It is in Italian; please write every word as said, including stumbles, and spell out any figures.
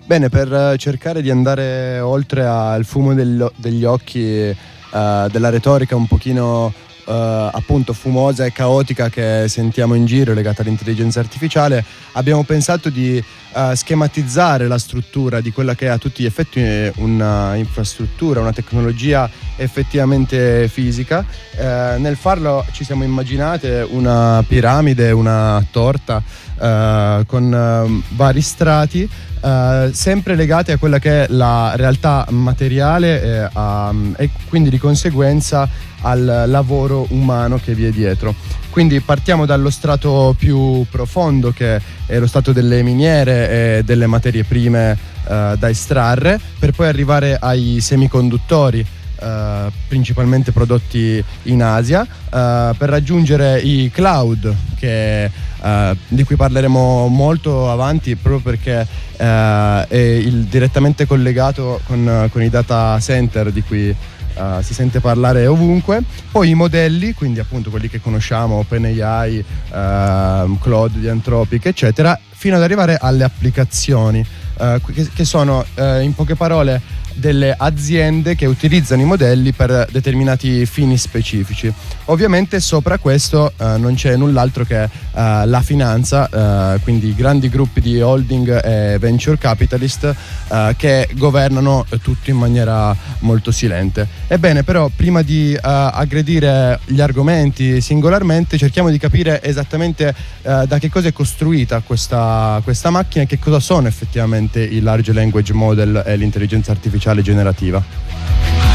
Bene, per cercare di andare oltre al fumo degli, degli occhi, eh, della retorica un pochino eh, appunto fumosa e caotica che sentiamo in giro legata all'intelligenza artificiale, abbiamo pensato di eh, schematizzare la struttura di quella che è a tutti gli effetti una infrastruttura, una tecnologia effettivamente fisica. Eh, nel farlo ci siamo immaginate una piramide, una torta eh, con eh, vari strati, Uh, sempre legate a quella che è la realtà materiale eh, a, e quindi di conseguenza al lavoro umano che vi è dietro. Quindi partiamo dallo strato più profondo, che è lo strato delle miniere e delle materie prime uh, da estrarre, per poi arrivare ai semiconduttori, Uh, principalmente prodotti in Asia, uh, per raggiungere i cloud, che, uh, di cui parleremo molto avanti, proprio perché uh, è il, direttamente collegato con, con i data center di cui uh, si sente parlare ovunque. Poi i modelli, quindi appunto quelli che conosciamo, OpenAI, uh, Claude di Anthropic, eccetera, fino ad arrivare alle applicazioni, uh, che, che sono uh, in poche parole delle aziende che utilizzano i modelli per determinati fini specifici. Ovviamente sopra questo eh, non c'è null'altro che eh, la finanza, eh, quindi i grandi gruppi di holding e venture capitalist eh, che governano tutto in maniera molto silente. Ebbene, però prima di eh, aggredire gli argomenti singolarmente, cerchiamo di capire esattamente eh, da che cosa è costruita questa, questa macchina e che cosa sono effettivamente i large language model e l'intelligenza artificiale generativa.